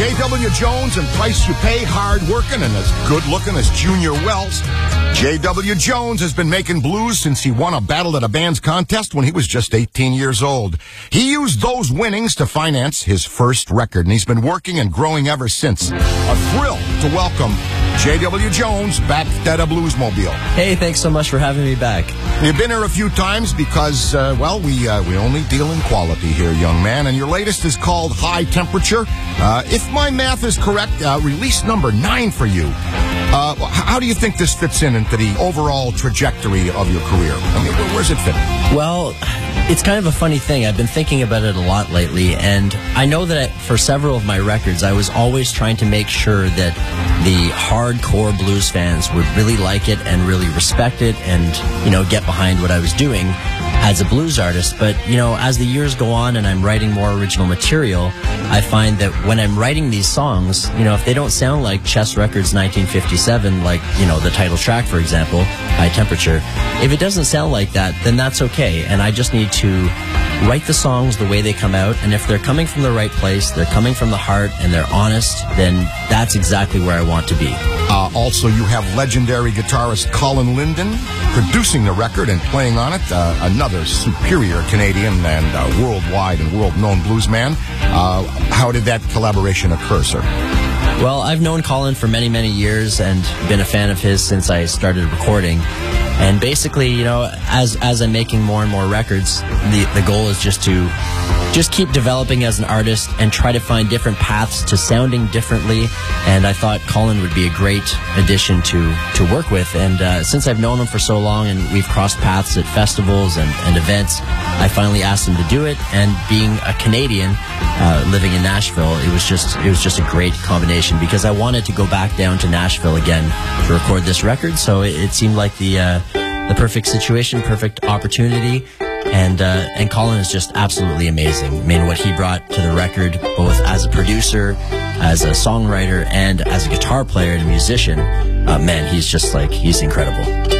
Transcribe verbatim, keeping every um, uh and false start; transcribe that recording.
J W. Jones and Price You Pay, hard-working and as good-looking as Junior Wells. J W. Jones has been making blues since he won a Battle at a Bands contest when he was just eighteen years old. He used those winnings to finance his first record, and he's been working and growing ever since. A thrill to welcome J W. Jones back at a Bluesmobile. Hey, thanks so much for having me back. You've been here a few times because, uh, well, we uh, we only deal in quality here, young man, and your latest is called High Temperature. Uh, if my math is correct, uh, release number nine for you. Uh, how do you think this fits in into the overall trajectory of your career? I mean, where's it fit? Well, it's kind of a funny thing. I've been thinking about it a lot lately, and I know that for several of my records, I was always trying to make sure that the hardcore blues fans would really like it and really respect it and, you know, get behind what I was doing as a blues artist. But, you know, as the years go on and I'm writing more original material, I find that when I'm writing these songs, you know, if they don't sound like Chess Records nineteen fifty-seven, like, you know, the title track, for example, High Temperature, if it doesn't sound like that, then that's okay. And I just need to write the songs the way they come out, and if they're coming from the right place, they're coming from the heart, and they're honest, then that's exactly where I want to be. Uh, also, you have legendary guitarist Colin Linden producing the record and playing on it, uh, another superior Canadian and uh, worldwide and world-known bluesman. Uh, how did that collaboration occur, sir? Well, I've known Colin for many, many years and been a fan of his since I started recording. And basically, you know, as as I'm making more and more records, the the goal is just to just keep developing as an artist and try to find different paths to sounding differently. And I thought Colin would be a great addition to to work with. And uh, since I've known him for so long and we've crossed paths at festivals and, and events, I finally asked him to do it. And being a Canadian uh, living in Nashville, it was just it was just a great combination because I wanted to go back down to Nashville again to record this record. So it, it seemed like the uh, the perfect situation, perfect opportunity. And uh, and Colin is just absolutely amazing. I mean, what he brought to the record, both as a producer, as a songwriter, and as a guitar player and a musician, uh, man, he's just like, he's incredible.